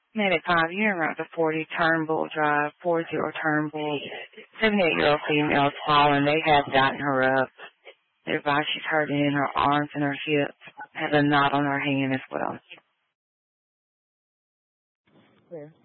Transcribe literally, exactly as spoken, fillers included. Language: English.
Made it five years around the forty Turnbull Drive, four zero Turnbull. seventy-eight-year-old female is fallen. They have gotten her up. They advise she's hurting in her arms and her hips. Has a knot on her hand as well. Clear.